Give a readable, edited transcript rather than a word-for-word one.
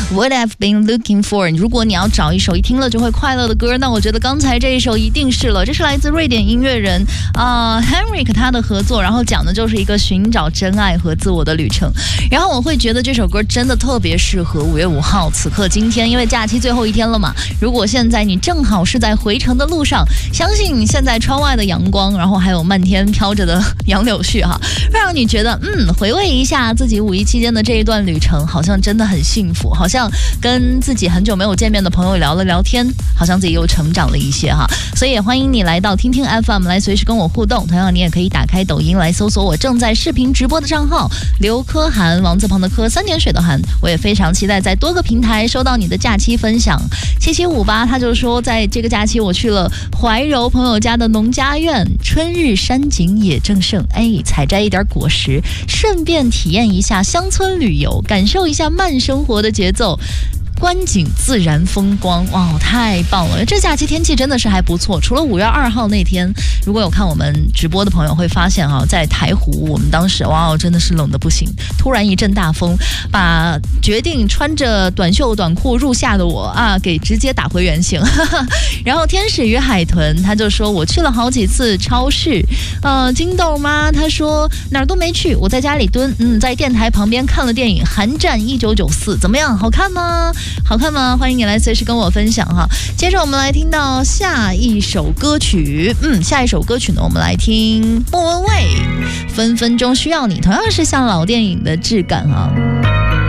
What I've Been Looking For。 如果你要找一首一听了就会快乐的歌，那我觉得刚才这一首一定是了。这是来自瑞典音乐人Henrik 他的合作，然后讲的就是一个寻找真爱和自我的旅程。然后我会觉得这首歌真的特别适合5月5号此刻今天，因为假期最后一天了嘛。如果现在你正好是在回程的路上，相信现在窗外的阳光，然后还有漫天飘着的杨柳絮哈，会让你觉得回味一下自己5一期间的这一段旅程，好像真的很幸福，好像跟自己很久没有见面的朋友聊了聊天，好像自己又成长了一些哈。所以也欢迎你来到听听 FM 来随时跟我互动，同样你也可以打开抖音来搜索我正在视频直播的账号刘科涵，王字旁的科，3点水的涵。我也非常期待在多个平台收到你的假期分享。7758他就说，在这个假期我去了怀柔朋友家的农家院，春日山景也正盛，采摘一点果实，顺便体验一下乡村旅游，感受一下慢生活的节奏，观景自然风光，哇，太棒了！这假期天气真的是还不错，除了5月2号那天，如果有看我们直播的朋友会发现在台湖，我们当时真的是冷得不行，突然一阵大风，把决定穿着短袖短裤入夏的我给直接打回原形。然后天使与海豚他就说，我去了好几次超市，金豆妈他说哪儿都没去，我在家里蹲，在电台旁边看了电影《寒战1994》，怎么样？好看吗？好看吗？欢迎你来随时跟我分享哈。接着我们来听到下一首歌曲，下一首歌曲呢，我们来听莫文蔚《分分钟需要你》，同样是像老电影的质感哈。